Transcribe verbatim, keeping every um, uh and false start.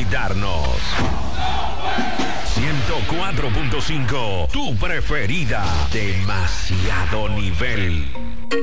visitarnos. ciento cuatro punto cinco, tu preferida. Demasiado nivel.